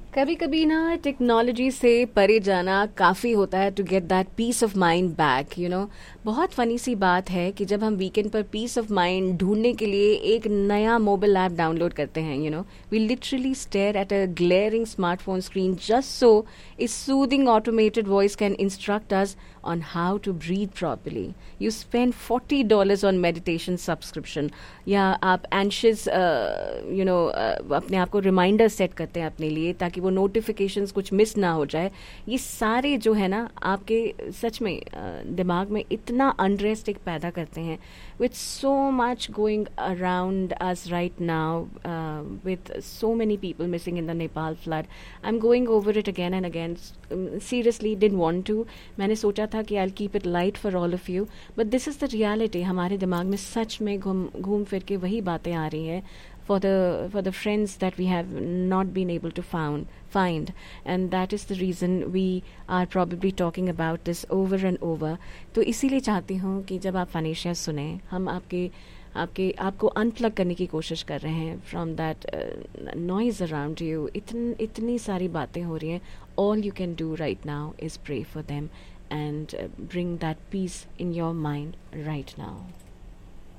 कभी कभी ना टेक्नोलॉजी से परे जाना काफ़ी होता है to get that piece of mind back, बहुत फनी सी बात है कि जब हम वीकेंड पर पीस ऑफ माइंड ढूंढने के लिए एक नया मोबाइल ऐप डाउनलोड करते हैं, we literally stare at a glaring smartphone screen just so a soothing automated voice can instruct us on how to breathe properly. You spend $40 on meditation subscription, या आप anxious अपने आप को reminder set करते हैं अपने लिए ताकि वो नोटिफिकेशंस कुछ मिस ना हो जाए. ये सारे जो है ना आपके सच में दिमाग में इतना अनरेस्ट एक पैदा करते हैं with so much going around us right now, with so many people missing in the Nepal flood. I'm going over it again and again. Seriously, didn't want to. मैंने सोचा था कि I'll keep it light for all of you, but this is the reality. हमारे दिमाग में सच में घूम फिर के वही बातें आ रही हैं for the friends that we have not been able to find, and that is the reason we are probably talking about this over and over. तो इसीलिए चाहती हूँ कि जब आप फनेशिया सुने, हम आपको अनप्लग करने की कोशिश कर रहे हैं from that noise around you. इतनी सारी बातें हो रही हैं. All you can do right now is pray for them and bring that peace in your mind right now.